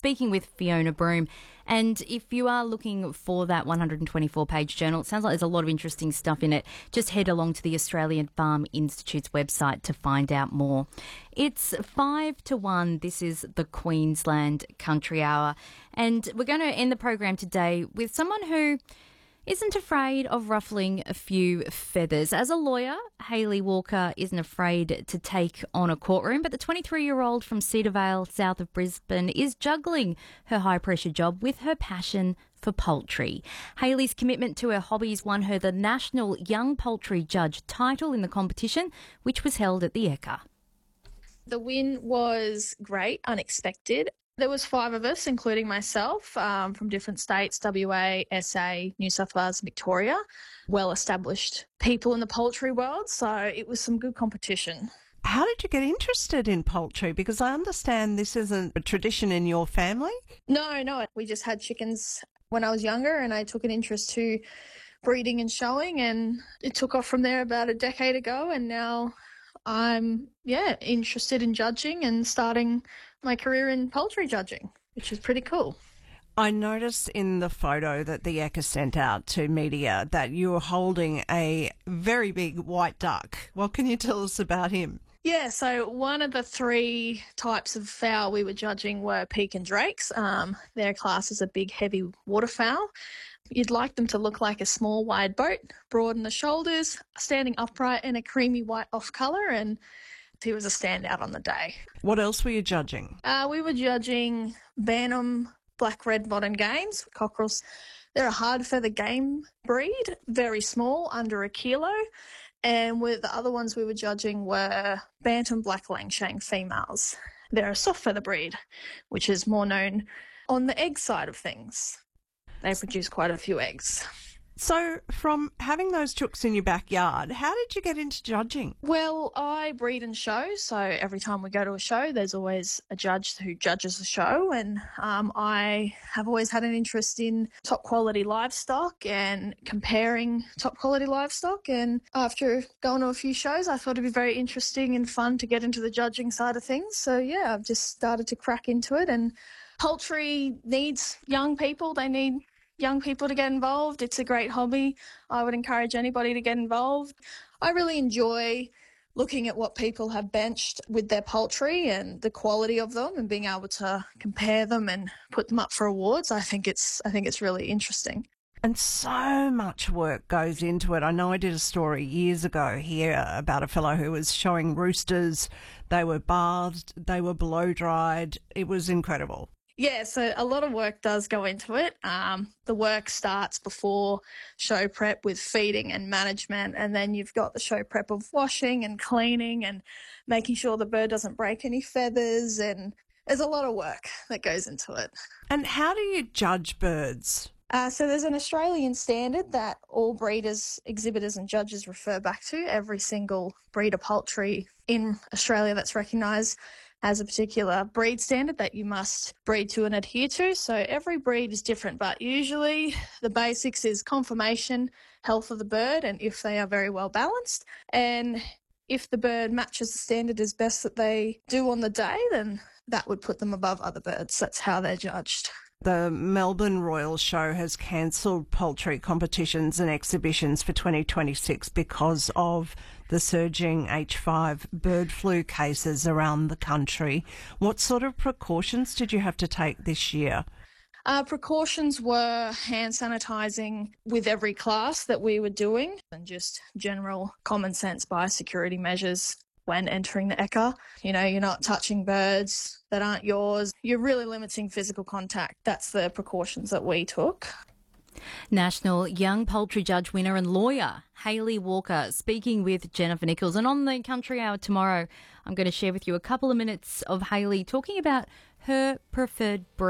speaking with Fiona Broome. And if you are looking for that 124-page journal, it sounds like there's a lot of interesting stuff in it. Just head along to the Australian Farm Institute's website to find out more. It's 5 to 1. This is the Queensland Country Hour. And we're going to end the program today with someone who isn't afraid of ruffling a few feathers. As a lawyer, Hayley Walker isn't afraid to take on a courtroom, but the 23-year-old from Cedar Vale, south of Brisbane, is juggling her high-pressure job with her passion for poultry. Hayley's commitment to her hobbies won her the National Young Poultry Judge title in the competition, which was held at the Ekka. The win was great, unexpected. There was 5 of us, including myself, from different states, WA, SA, New South Wales, Victoria, well-established people in the poultry world, so it was some good competition. How did you get interested in poultry? Because I understand this isn't a tradition in your family. No, we just had chickens when I was younger, and I took an interest to breeding and showing, and it took off from there about a decade ago, and now I'm interested in judging and starting my career in poultry judging, which is pretty cool. I noticed in the photo that the Ekka sent out to media that you were holding a very big white duck. What can you tell us about him? Yeah, so one of the 3 types of fowl we were judging were Pekin drakes. They're classed as a big, heavy waterfowl. You'd like them to look like a small, wide boat, broad in the shoulders, standing upright in a creamy white off colour, and he was a standout on the day. What else were you judging? We were judging Bantam Black Red Modern Games, cockerels. They're a hard feather game breed, very small, under a kilo. And with the other ones we were judging were Bantam Black Langshan females. They're a soft feather breed, which is more known on the egg side of things. They produce quite a few eggs. So from having those chooks in your backyard, how did you get into judging? Well, I breed and show, so every time we go to a show, there's always a judge who judges the show, and I have always had an interest in top quality livestock and comparing top quality livestock, and after going to a few shows, I thought it'd be very interesting and fun to get into the judging side of things. So yeah, I've just started to crack into it, and poultry needs young people. They need young people to get involved. It's a great hobby. I would encourage anybody to get involved. I really enjoy looking at what people have benched with their poultry and the quality of them and being able to compare them and put them up for awards. I think it's really interesting. And so much work goes into it. I know I did a story years ago here about a fellow who was showing roosters. They were bathed, they were blow-dried. It was incredible. Yeah, so a lot of work does go into it. The work starts before show prep with feeding and management, and then you've got the show prep of washing and cleaning and making sure the bird doesn't break any feathers, and there's a lot of work that goes into it. And how do you judge birds? So there's an Australian standard that all breeders, exhibitors and judges refer back to. Every single breed of poultry in Australia that's recognised as a particular breed standard that you must breed to and adhere to. So every breed is different, but usually the basics is conformation, health of the bird, and if they are very well balanced. And if the bird matches the standard as best that they do on the day, then that would put them above other birds. That's how they're judged. The Melbourne Royal Show has cancelled poultry competitions and exhibitions for 2026 because of the surging H5 bird flu cases around the country. What sort of precautions did you have to take this year? Precautions were hand sanitising with every class that we were doing and just general common sense biosecurity measures when entering the Ekka. You know, you're not touching birds that aren't yours. You're really limiting physical contact. That's the precautions that we took. National Young Poultry Judge winner and lawyer Hayley Walker speaking with Jennifer Nichols. And on the Country Hour tomorrow, I'm going to share with you a couple of minutes of Hayley talking about her preferred breed.